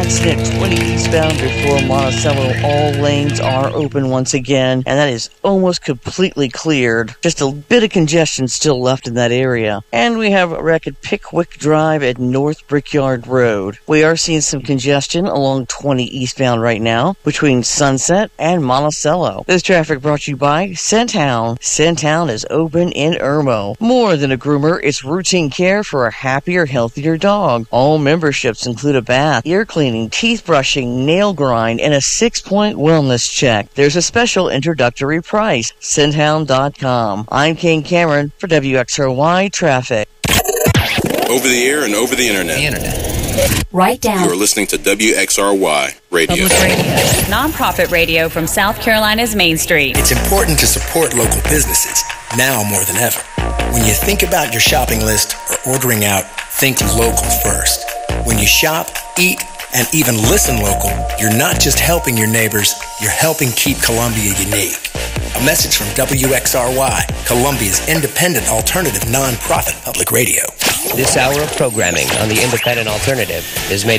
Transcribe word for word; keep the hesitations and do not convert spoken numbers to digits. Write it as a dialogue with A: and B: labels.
A: accident twenty eastbound before Monticello. All lanes are open once again, and that is almost completely cleared. Just a bit of congestion still left in that area. And we have a wreck at Pickwick Drive at North Brickyard Road. We are seeing some congestion along twenty eastbound right now between Sunset and Monticello. This traffic brought to you by Centown. Centown is open in Irmo. More than a groomer, it's routine care for a happier, healthier dog. All memberships include a bath, ear cleaning, teeth brushing, nail grind, and a six-point wellness check. There's a special introductory price. Centown dot com. I'm King Cameron for W X R Y Traffic.
B: Over the air and over the internet.
C: The internet.
D: Right down.
B: You're listening to W X R Y Radio.
E: Public radio. Nonprofit radio from South Carolina's Main Street.
C: It's important to support local businesses, now more than ever. When you think about your shopping list or ordering out, think local first. When you shop, eat, and even listen local, you're not just helping your neighbors, you're helping keep Columbia unique. A message from W X R Y, Columbia's independent alternative nonprofit public radio.
F: This hour of programming on the Independent Alternative is made